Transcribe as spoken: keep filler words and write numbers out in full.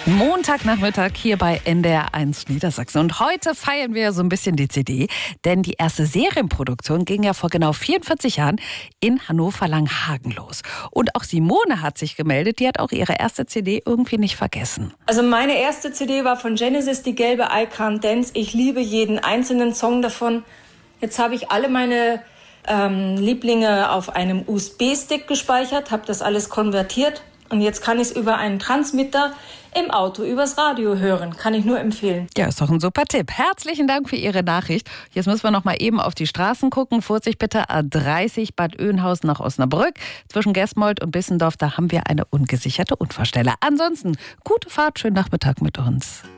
Montagnachmittag hier bei N D R eins Niedersachsen. Und heute feiern wir so ein bisschen die C D, denn die erste Serienproduktion ging ja vor genau vierundvierzig Jahren in Hannover-Langhagen los. Und auch Simone hat sich gemeldet, die hat auch ihre erste C D irgendwie nicht vergessen. Also meine erste C D war von Genesis, die gelbe I Can't Dance. Ich liebe jeden einzelnen Song davon. Jetzt habe ich alle meine ähm, Lieblinge auf einem U S B-Stick gespeichert, habe das alles konvertiert. Und jetzt kann ich es über einen Transmitter im Auto übers Radio hören. Kann ich nur empfehlen. Ja, ist doch ein super Tipp. Herzlichen Dank für Ihre Nachricht. Jetzt müssen wir noch mal eben auf die Straßen gucken. Vorsicht bitte, A dreißig Bad Oeynhausen nach Osnabrück. Zwischen Gesmold und Bissendorf, da haben wir eine ungesicherte Unfallstelle. Ansonsten, gute Fahrt, schönen Nachmittag mit uns.